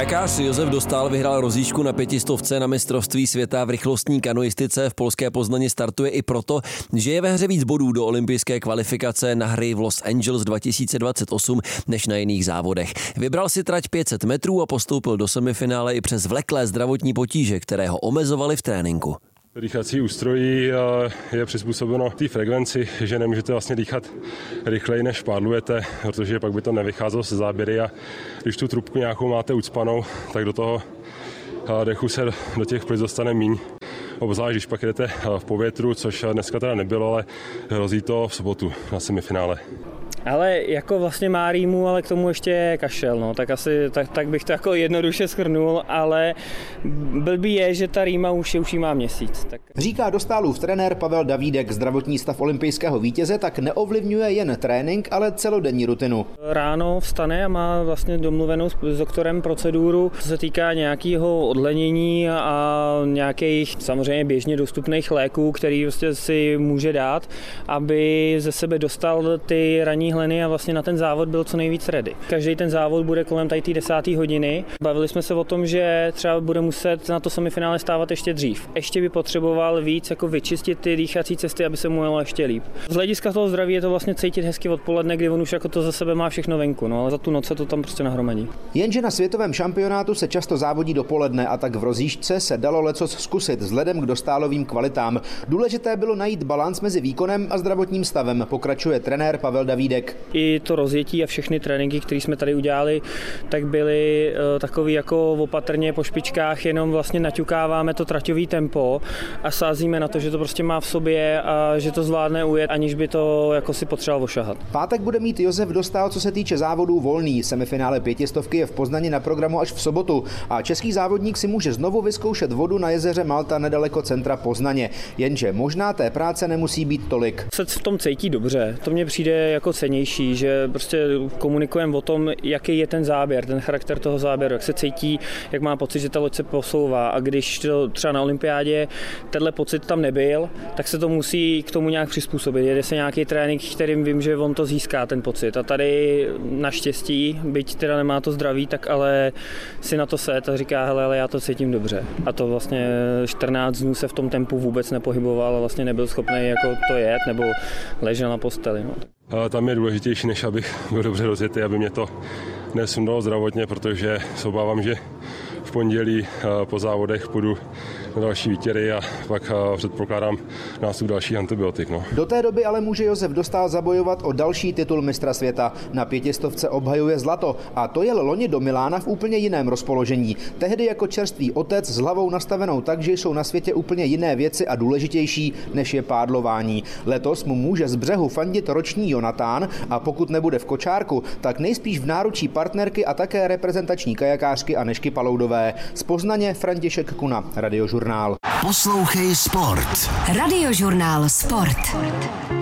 Kajakář Josef Dostál vyhrál rozjížďku na 500 na mistrovství světa v rychlostní kanoistice. V polské Poznani startuje i proto, že je ve hře víc bodů do olympijské kvalifikace na hry v Los Angeles 2028 než na jiných závodech. Vybral si trať 500 metrů a postoupil do semifinále i přes vleklé zdravotní potíže, které ho omezovaly v tréninku. Dýchací ústrojí je přizpůsobeno té frekvenci, že nemůžete vlastně dýchat rychleji, než pádlujete, protože pak by to nevycházelo se záběry a když tu trubku nějakou máte ucpanou, tak do toho dechu se do těch plic dostane míň. Obzvlášť, když pak jdete v povětru, což dneska teda nebylo, ale hrozí to v sobotu na semifinále. Ale jako vlastně má rýmu, ale k tomu ještě kašel, no, tak asi tak bych to jako jednoduše shrnul, ale blbý je, že ta rýma už jí má měsíc. Tak. Říká Dostálův trenér Pavel Davídek. Zdravotní stav olympijského vítěze tak neovlivňuje jen trénink, ale celodenní rutinu. Ráno vstane a má vlastně domluvenou s doktorem proceduru, co se týká nějakého odlenění a nějakých samozřejmě běžně dostupných léků, který vlastně si může dát, aby ze sebe dostal ty ranní hleny a vlastně na ten závod byl co nejvíc ready. Každý ten závod bude kolem té 10. hodiny. Bavili jsme se o tom, že třeba bude muset na to semifinále stávat ještě dřív. Ještě by potřeboval víc jako vyčistit ty dýchací cesty, aby se mu jelo ještě líp. Z hlediska toho zdraví je to vlastně cítit hezky odpoledne, kdy on už jako to za sebe má všechno venku, no ale za tu noc se to tam prostě nahromadí. Jenže na světovém šampionátu se často závodí dopoledne a tak v rozjížďce se dalo lecos zkusit vzhledem k Dostálovým kvalitám. Důležité bylo najít balans mezi výkonem a zdravotním stavem, pokračuje trenér Pavel Davídek. I to rozjetí a všechny tréninky, které jsme tady udělali, tak byly takový jako opatrně po špičkách, jenom vlastně naťukáváme to traťový tempo a sázíme na to, že to prostě má v sobě a že to zvládne ujet, aniž by to jako si potřeboval ošahat. Pátek bude mít Josef Dostál, co se týče závodů, volný. Semifinále 500 je v Poznani na programu až v sobotu a český závodník si může znovu vyzkoušet vodu na jezeře Malta nedaleko centra Poznaně. Jenže možná té práce nemusí být tolik. Se v tom cítí dobře, to mně přijde jako cenější, že prostě komunikujeme o tom, jaký je ten záběr, ten charakter toho záběru, jak se cítí, jak má pocit, že ta loď se posouvá a když to třeba na olympiádě tenhle pocit tam nebyl, tak se to musí k tomu nějak přizpůsobit. Jede se nějaký trénink, kterým vím, že on to získá ten pocit a tady naštěstí, byť teda nemá to zdraví, tak ale si na to set a říká, hele, ale já to cítím dobře. A to vlastně 14 dnů se v tom tempu vůbec nepohyboval a vlastně nebyl schopný jako to jet nebo ležel na posteli. No. Tam je důležitější, než abych byl dobře rozjetý, aby mě to nesundalo zdravotně, protože se obávám, že v pondělí po závodech půjdu na další výtěry a pak předpokládám nástup dalších antibiotik. No. Do té doby ale může Josef Dostál zabojovat o další titul mistra světa. Na 500 obhajuje zlato a to jel loni do Milána v úplně jiném rozpoložení. Tehdy jako čerstvý otec s hlavou nastavenou tak, že jsou na světě úplně jiné věci a důležitější, než je pádlování. Letos mu může z břehu fandit roční Jonatán a pokud nebude v kočárku, tak nejspíš v náručí partnerky a také reprezentační kajakářky Anežky Paloudové. Z Poznaně František Kuna, Radiožurnál. Poslouchej sport. Radiožurnál Sport.